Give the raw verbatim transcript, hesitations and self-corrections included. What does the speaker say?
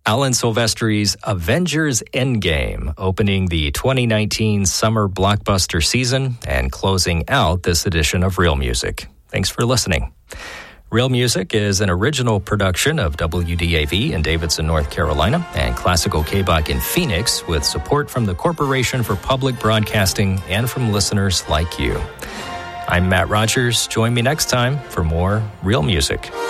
Alan Silvestri's Avengers Endgame, opening the twenty nineteen summer blockbuster season and closing out this edition of Real Music. Thanks for listening. Real Music is an original production of W D A V in Davidson, North Carolina, and Classical K B O C in Phoenix, with support from the Corporation for Public Broadcasting and from listeners like you. I'm Matt Rogers. Join me next time for more Real Music.